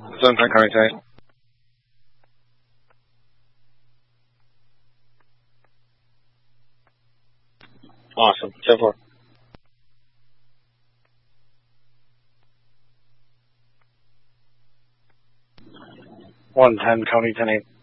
Zone 10, County 10. Awesome. 10-4. 110, County 10-8.